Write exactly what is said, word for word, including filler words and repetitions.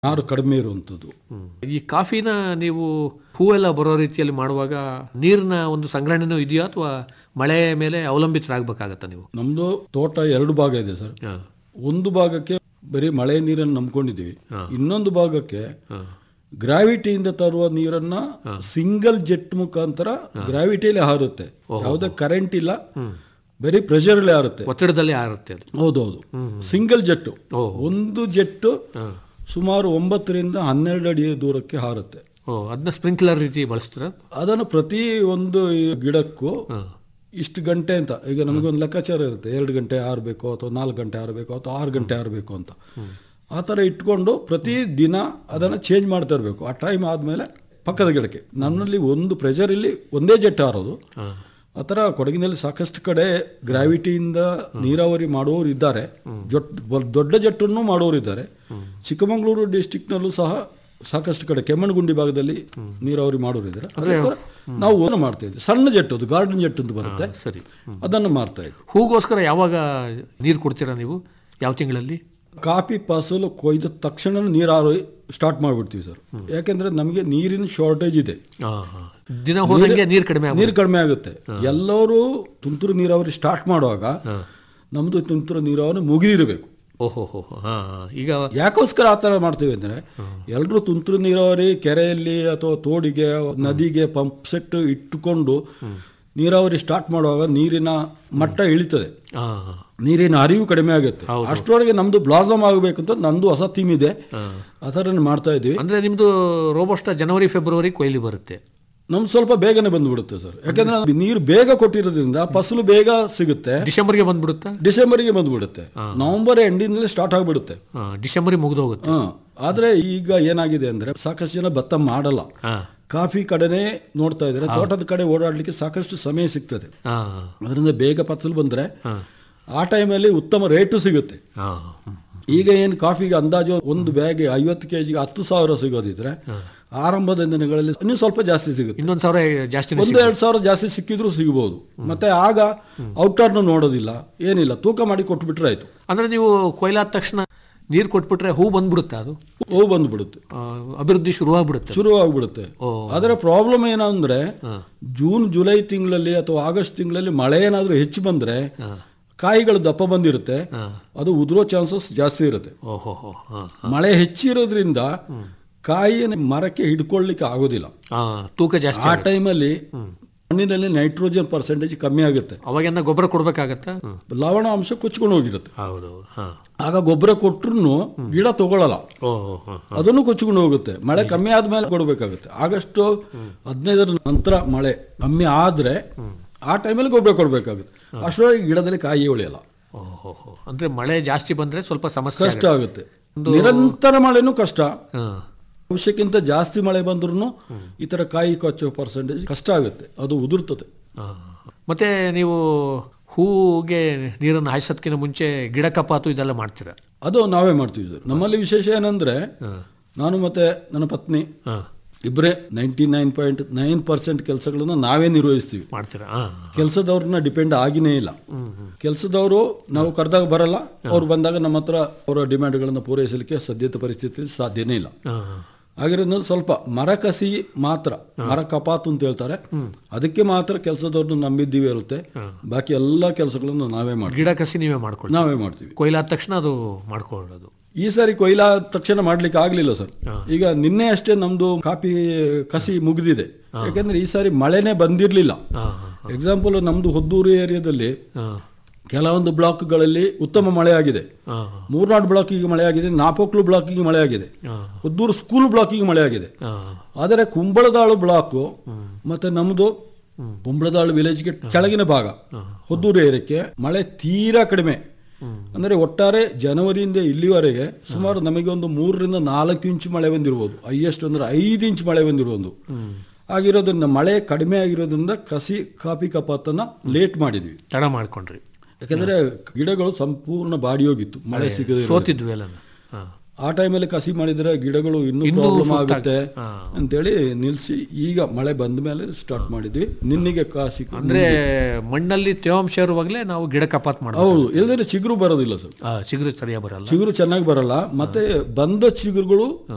ನಾರು ಕಡಿಮೆ ಇರುವಂಥದ್ದು. ಈ ಕಾಫಿನ ನೀವು ಹೂವೆಲ್ಲ ಬರೋ ರೀತಿಯಲ್ಲಿ ಮಾಡುವಾಗ ನೀರಿನ ಒಂದು ಸಂಗ್ರಹಣೆನೂ ಇದೆಯಾ ಅಥವಾ ಮಳೆ ಮೇಲೆ ಅವಲಂಬಿತರಾಗಬೇಕಾಗತ್ತಾ ನೀವು? ನಮ್ದು ತೋಟ ಎರಡು ಭಾಗ ಇದೆ ಸರ್. ಒಂದು ಭಾಗಕ್ಕೆ ಬರೀ ಮಳೆ ನೀರನ್ನು ನಂಬ್ಕೊಂಡಿದ್ದೀವಿ, ಇನ್ನೊಂದು ಭಾಗಕ್ಕೆ ಗ್ರಾವಿಟಿಯಿಂದ ತರುವ ನೀರನ್ನ ಸಿಂಗಲ್ ಜೆಟ್ ಮುಖಾಂತರ ಗ್ರಾವಿಟಿಯಲ್ಲಿ ಹಾರುತ್ತೆ. ಯಾವುದೇ ಕರೆಂಟ್ ಇಲ್ಲ, ಬರೀ ಪ್ರೆಷರ್ ಅಲ್ಲಿ ಹಾರುತ್ತೆ, ಒತ್ತಡದಲ್ಲಿ ಹಾರುತ್ತೆ ಅದು. ಹೌದೌದು, ಸಿಂಗಲ್ ಜೆಟ್. ಒಂದು ಜೆಟ್ ಸುಮಾರು ಒಂಬತ್ತರಿಂದ ಹನ್ನೆರಡು ಅಡಿ ದೂರಕ್ಕೆ ಹಾರುತ್ತೆ. ಅದನ್ನ ಸ್ಪ್ರಿಂಕ್ಲರ್ ರೀತಿ ಬಳಸ್ತೀರಾ? ಅದನ್ನು ಪ್ರತಿ ಒಂದು ಗಿಡಕ್ಕೂ ಇಷ್ಟು ಗಂಟೆ ಅಂತ, ಈಗ ನಮಗೊಂದು ಲೆಕ್ಕಾಚಾರ ಇರುತ್ತೆ, ಎರಡು ಗಂಟೆ ಆರಬೇಕು ಅಥವಾ ನಾಲ್ಕು ಗಂಟೆ ಆರಬೇಕು ಅಥವಾ ಆರು ಗಂಟೆ ಆರಬೇಕು ಅಂತ. ಆ ಥರ ಇಟ್ಕೊಂಡು ಪ್ರತಿ ದಿನ ಅದನ್ನು ಚೇಂಜ್ ಮಾಡ್ತಾ ಇರಬೇಕು. ಆ ಟೈಮ್ ಆದಮೇಲೆ ಪಕ್ಕದ ಗಿಡಕ್ಕೆ, ನನ್ನಲ್ಲಿ ಒಂದು ಪ್ರೆಷರ್ ಇಲ್ಲಿ ಒಂದೇ ಜೆಟ್ ಹಾರೋದು. ಆ ಥರ ಕೊಡಗಿನಲ್ಲಿ ಸಾಕಷ್ಟು ಕಡೆ ಗ್ರಾವಿಟಿಯಿಂದ ನೀರಾವರಿ ಮಾಡುವವರು ಇದ್ದಾರೆ, ದೊಡ್ಡ ಜೆಟ್ಟನ್ನು ಮಾಡುವವರು ಇದ್ದಾರೆ. ಚಿಕ್ಕಮಗಳೂರು ಡಿಸ್ಟಿಕ್ನಲ್ಲೂ ಸಹ ಸಾಕಷ್ಟು ಕಡೆ ಕೆಮ್ಮಣ್ಣಗುಂಡಿ ಭಾಗದಲ್ಲಿ ನೀರಾವರಿ ಮಾಡೋರು ಇದ್ದಾರೆ. ನಾವು ಏನು ಮಾಡ್ತಾ ಇದ್ವಿ, ಸಣ್ಣ ಜೆಟ್, ಅದು ಗಾರ್ಡನ್ ಜೆಟ್ ಅಂತ ಬರುತ್ತೆ, ಸರಿ, ಅದನ್ನು ಮಾಡ್ತಾ ಇದ್ವಿ. ಹೂಗೋಸ್ಕರ ಯಾವಾಗ ನೀರು ಕೊಡ್ತೀರಾ ನೀವು? ಯಾವ ತಿಂಗಳಲ್ಲಿ? ಕಾಫಿ ಫಸಲು ಕೊಯ್ದ ತಕ್ಷಣ ನೀರಾವರಿ ಸ್ಟಾರ್ಟ್ ಮಾಡಿಬಿಡ್ತೀವಿ ಸರ್. ಯಾಕೆಂದ್ರೆ ನಮಗೆ ನೀರಿನ ಶಾರ್ಟೇಜ್ ಇದೆ, ದಿನ ಹೋದಂಗೆ ನೀರು ಕಡಿಮೆ ನೀರು ಕಡಿಮೆ ಆಗುತ್ತೆ. ಎಲ್ಲರೂ ತುಂತುರು ನೀರಾವರಿ ಸ್ಟಾರ್ಟ್ ಮಾಡುವಾಗ ನಮ್ದು ತುಂತುರು ನೀರಾವರಿ ಮುಗಿದಿರಬೇಕು. ಓಹೋ, ಈಗ ಯಾಕೋಸ್ಕರ ಆ ಥರ ಮಾಡ್ತೀವಿ ಅಂದರೆ, ಎಲ್ಲರೂ ತುಂತುರು ನೀರಾವರಿ ಕೆರೆಯಲ್ಲಿ ಅಥವಾ ತೋಡಿಗೆ ನದಿಗೆ ಪಂಪ್ ಸೆಟ್ ಇಟ್ಟುಕೊಂಡು ನೀರಾವರಿ ಸ್ಟಾರ್ಟ್ ಮಾಡುವಾಗ ನೀರಿನ ಮಟ್ಟ ಇಳಿತದೆ, ನೀರಿನ ಅರಿವು ಕಡಿಮೆ ಆಗುತ್ತೆ. ಅಷ್ಟರವರೆಗೆ ನಮ್ದು ಬ್ಲಾಸಮ್ ಆಗಬೇಕು ಅಂತ ನಂದು ಹೊಸ ಥೀಮ್ ಇದೆ, ಆ ಥರ ಮಾಡ್ತಾ ಇದ್ದೀವಿ. ಅಂದರೆ ನಿಮ್ಮದು ರೋಬೋಸ್ಟಾ ಜನವರಿ ಫೆಬ್ರವರಿ ಕೊಯ್ಲಿ ಬರುತ್ತೆ, ನಮ್ದು ಸ್ವಲ್ಪ ಬೇಗನೆ ಬಂದ್ಬಿಡುತ್ತೆ ಸರ್. ಯಾಕಂದ್ರೆ ನೀರು ಬೇಗ ಕೊಟ್ಟಿರೋದ್ರಿಂದ ಫಸಲು ಬೇಗ ಸಿಗುತ್ತೆ. ಡಿಸೆಂಬರ್ಗೆ ಬಂದ್ಬಿಡುತ್ತೆ, ಡಿಸೆಂಬರ್ಗೆ ಬಂದ್ಬಿಡುತ್ತೆ, ನವೆಂಬರ್ ಎಂಡಿಂದಲೇ ಸ್ಟಾರ್ಟ್ ಆಗಿಬಿಡುತ್ತೆ, ಡಿಸೆಂಬರ್ ಮುಗಿದು ಹೋಗುತ್ತೆ. ಆದ್ರೆ ಈಗ ಏನಾಗಿದೆ ಅಂದ್ರೆ ಸಾಕಷ್ಟು ಜನ ಭತ್ತ ಮಾಡಲ್ಲ, ಕಾಫಿ ಕಡೆನೇ ನೋಡ್ತಾ ಇದ್ದಾರೆ, ತೋಟದ ಕಡೆ ಓಡಾಡ್ಲಿಕ್ಕೆ ಸಾಕಷ್ಟು ಸಮಯ ಸಿಗ್ತದೆ. ಅದರಿಂದ ಬೇಗ ಫಸಲು ಬಂದ್ರೆ ಆ ಟೈಮಲ್ಲಿ ಉತ್ತಮ ರೇಟು ಸಿಗುತ್ತೆ. ಈಗ ಏನು ಕಾಫಿಗೆ ಅಂದಾಜು ಒಂದು ಬ್ಯಾಗ್ ಐವತ್ತು ಕೆಜಿಗೆ ಹತ್ತು ಸಾವಿರ ಸಿಗೋದಿದ್ರೆ ಆರಂಭದ ದಿನಗಳಲ್ಲಿ ಇನ್ನೂ ಸ್ವಲ್ಪ ಜಾಸ್ತಿ ಸಿಗುತ್ತೆ, ಇನ್ನೊಂದು ಸಾವಿರ ಜಾಸ್ತಿ, ಒಂದು ಎರಡು ಸಾವಿರ ಜಾಸ್ತಿ ಸಿಕ್ಕಿದ್ರು ಸಿಗಬಹುದು. ಮತ್ತೆ ಆಗ ಔಟರ್ನು ನೋಡೋದಿಲ್ಲ, ಏನಿಲ್ಲ, ತೂಕ ಮಾಡಿ ಕೊಟ್ಬಿಟ್ರೆ ಆಯ್ತು. ಅಂದ್ರೆ ನೀವು ಕೊಯ್ಲಾದ ತಕ್ಷಣ ನೀರು ಕೊಟ್ಬಿಟ್ರೆ ಹೂ ಬಂದ್ಬಿಡುತ್ತೆ, ಅದು ಹೂ ಬಂದ್ಬಿಡುತ್ತೆ, ಅಭಿವೃದ್ಧಿ ಶುರುವಾಗ್ಬಿಡುತ್ತೆ ಶುರುವಾಗ್ಬಿಡುತ್ತೆ ಅದರ ಪ್ರಾಬ್ಲಮ್ ಏನಂದ್ರೆ ಜೂನ್ ಜುಲೈ ತಿಂಗಳಲ್ಲಿ ಅಥವಾ ಆಗಸ್ಟ್ ತಿಂಗಳಲ್ಲಿ ಮಳೆ ಏನಾದ್ರೂ ಹೆಚ್ಚು ಬಂದ್ರೆ ಕಾಯಿಗಳು ದಪ್ಪ ಬಂದಿರುತ್ತೆ, ಅದು ಉದುರೋ ಚಾನ್ಸಸ್ ಜಾಸ್ತಿ ಇರುತ್ತೆ. ಮಳೆ ಹೆಚ್ಚಿರೋದ್ರಿಂದ ಕಾಯಿ ಮರಕ್ಕೆ ಹಿಡ್ಕೊಳ್ಳಿಕ್ಕೆ ಆಗೋದಿಲ್ಲ, ತೂಕ ಜಾಸ್ತಿ. ಆ ಟೈಮಲ್ಲಿ ಮಣ್ಣಿನಲ್ಲಿ ನೈಟ್ರೋಜನ್ ಪರ್ಸೆಂಟೇಜ್ ಕಮ್ಮಿ ಆಗುತ್ತೆ, ಅವಾಗ ಗೊಬ್ಬರ ಕೊಡ್ಬೇಕಾಗತ್ತೆ, ಲವಣ ಅಂಶ ಕೊಚ್ಕೊಂಡು ಹೋಗಿರುತ್ತೆ. ಹೌದು, ಆಗ ಗೊಬ್ಬರ ಕೊಟ್ಟರು ಗಿಡ ತಗೊಳ್ಳಲ್ಲ, ಅದನ್ನು ಕೊಚ್ಕೊಂಡು ಹೋಗುತ್ತೆ. ಮಳೆ ಕಮ್ಮಿ ಆದ್ಮೇಲೆ ಕೊಡಬೇಕಾಗುತ್ತೆ. ಆಗಸ್ಟ್ ಹದಿನೈದರ ನಂತರ ಮಳೆ ಕಮ್ಮಿ ಆದ್ರೆ ಆ ಟೈಮಲ್ಲಿ ಗೊಬ್ಬರ ಕೊಡಬೇಕಾಗುತ್ತೆ. ಅಷ್ಟರೊಳಗೆ ಗಿಡದಲ್ಲಿ ಕಾಯಿ ಉಳಿಯಲ್ಲ. ಅಂದ್ರೆ ಮಳೆ ಜಾಸ್ತಿ ಬಂದ್ರೆ ಸ್ವಲ್ಪ ಸಮಸ್ಯೆ, ಕಷ್ಟ ಆಗುತ್ತೆ. ನಿರಂತರ ಮಳೆನೂ ಕಷ್ಟ, ಅವಶ್ಯಕ್ಕಿಂತ ಜಾಸ್ತಿ ಮಳೆ ಬಂದ್ರೂ ಈ ತರ ಕಾಯಿ ಕೊಚ್ಚೋ ಪರ್ಸೆಂಟೇಜ್ ಕಷ್ಟ ಆಗುತ್ತೆ, ಅದು ಉದುರ್ತದೆ. ಮತ್ತೆ ನೀವು ಹೂಗೆ ನೀರನ್ನು ಹಾಯಿಸೋದಕ್ಕಿಂತ ಮುಂಚೆ ಗಿಡ ಕಪಾತು ಇದೆಲ್ಲ ಮಾಡ್ತೀರಾ? ಅದು ನಾವೇ ಮಾಡ್ತೀವಿ ಸರ್. ನಮ್ಮಲ್ಲಿ ವಿಶೇಷ ಏನಂದ್ರೆ, ನಾನು ಮತ್ತೆ ನನ್ನ ಪತ್ನಿ ಇಬ್ಬರೇ ninety nine point nine percent ಕೆಲಸಗಳನ್ನ ನಾವೇ ನಿರ್ವಹಿಸ್ತೀವಿ. ಮಾಡ್ತೀರಾ? ಕೆಲಸದವ್ರನ್ನ ಡಿಪೆಂಡ್ ಆಗಿನೇ ಇಲ್ಲ. ಕೆಲಸದವರು ನಾವು ಕರೆದಾಗ ಬರಲ್ಲ, ಅವ್ರು ಬಂದಾಗ ನಮ್ಮ ಹತ್ರ ಅವರ ಡಿಮ್ಯಾಂಡ್ಗಳನ್ನು ಪೂರೈಸಲಿಕ್ಕೆ ಸದ್ಯದ ಪರಿಸ್ಥಿತಿ ಸಾಧ್ಯನೇ ಇಲ್ಲ. ಆಗಿರೋದ್ರಿಂದ ಸ್ವಲ್ಪ ಮರ ಕಸಿ ಮಾತ್ರ, ಮರ ಕಪಾತು ಅಂತ ಹೇಳ್ತಾರೆ, ಅದಕ್ಕೆ ಮಾತ್ರ ಕೆಲಸದವ್ರನ್ನ ನಂಬಿದ್ದೀವಿ ಇರುತ್ತೆ. ಬಾಕಿ ಎಲ್ಲ ಕೆಲಸಗಳನ್ನು ನಾವೇ ಮಾಡ್ತೀವಿ. ಗಿಡ ಕಸಿ ನೀವೇ ಮಾಡ್ಕೊಳ್ಳಿ? ನಾವೇ ಮಾಡ್ತೀವಿ. ಕೊಯ್ಲಾದ ತಕ್ಷಣ ಅದು ಮಾಡ್ಕೊಳ್ಳೋದು. ಈ ಸಾರಿ ಕೊಯ್ಲಾದ ತಕ್ಷಣ ಮಾಡ್ಲಿಕ್ಕೆ ಆಗ್ಲಿಲ್ಲ ಸರ್. ಈಗ ನಿನ್ನೆ ಅಷ್ಟೇ ನಮ್ದು ಕಾಫಿ ಕಸಿ ಮುಗಿದಿದೆ, ಯಾಕಂದ್ರೆ ಈ ಸಾರಿ ಮಳೆನೇ ಬಂದಿರ್ಲಿಲ್ಲ. ಎಕ್ಸಾಂಪಲ್, ನಮ್ದು ಹೊದ್ದೂರು ಏರಿಯಾದಲ್ಲಿ ಕೆಲವೊಂದು ಬ್ಲಾಕ್ಗಳಲ್ಲಿ ಉತ್ತಮ ಮಳೆ ಆಗಿದೆ, ಮೂರ್ನಾಡು ಬ್ಲಾಕಿಗೆ ಮಳೆ ಆಗಿದೆ, ನಾಪೋಕ್ಲು ಬ್ಲಾಕಿಗೆ ಮಳೆ ಆಗಿದೆ, ಹೊದ್ದೂರು ಸ್ಕೂಲ್ ಬ್ಲಾಕಿಗೆ ಮಳೆ ಆಗಿದೆ. ಆದರೆ ಕುಂಬಳದಾಳು ಬ್ಲಾಕು ಮತ್ತೆ ನಮ್ದು ಕುಂಬಳದಾಳು ವಿಲೇಜ್ಗೆ ಕೆಳಗಿನ ಭಾಗ ಹೊದ್ದೂರು ಏರಿಯಾಕ್ಕೆ ಮಳೆ ತೀರಾ ಕಡಿಮೆ. ಅಂದರೆ ಒಟ್ಟಾರೆ ಜನವರಿಯಿಂದ ಇಲ್ಲಿವರೆಗೆ ಸುಮಾರು ನಮಗೆ ಒಂದು ಮೂರರಿಂದ ನಾಲ್ಕು ಇಂಚು ಮಳೆ ಬಂದಿರ್ಬೋದು, ಹೈಯೆಸ್ಟ್ ಅಂದ್ರೆ ಐದು ಇಂಚು ಮಳೆ ಬಂದಿರ್ಬೋದು. ಆಗಿರೋದ್ರಿಂದ ಮಳೆ ಕಡಿಮೆ ಆಗಿರೋದ್ರಿಂದ ಕಸಿ ಕಾಫಿ ಕಪಾತನ್ನ ಲೇಟ್ ಮಾಡಿದ್ವಿ, ತಡ ಮಾಡ್ಕೊಂಡ್ರಿ. ಯಾಕಂದ್ರೆ ಗಿಡಗಳು ಸಂಪೂರ್ಣ ಬಾಡಿ ಹೋಗಿತ್ತು, ಮಳೆ ಸಿಗದೆ ಸೋತಿದ್ವಿ ಎಲ್ಲ. ಆ ಟೈಮಲ್ಲಿ ಕಸಿ ಮಾಡಿದ್ರೆ ಗಿಡಗಳು ಇನ್ನೂ ಪ್ರಾಬ್ಲಮ್ ಆಗುತ್ತೆ ಅಂತೇಳಿ ನಿಲ್ಸಿ, ಈಗ ಮಳೆ ಬಂದ ಮೇಲೆ ಸ್ಟಾರ್ಟ್ ಮಾಡಿದ್ವಿ. ನಿನ್ನೆಗೆ ಕಾಸಿ ಅಂದ್ರೆ ಮಣ್ಣಲ್ಲಿ ತೇವಾಂಶ ಇರುವಾಗಲೇ ನಾವು ಗಿಡ ಕಪಾತ್ ಮಾಡೋದು. ಹೌದು, ಇಲ್ಲದ್ರೆ ಚಿಗುರು ಬರೋದಿಲ್ಲ ಸರ್, ಚಿಗುರು ಸರಿಯಾಗಿ ಬರಲ್ಲ, ಚಿಗುರು ಚೆನ್ನಾಗಿ ಬರಲ್ಲ. ಮತ್ತೆ ಬಂದ ಚಿಗುರುಗಳು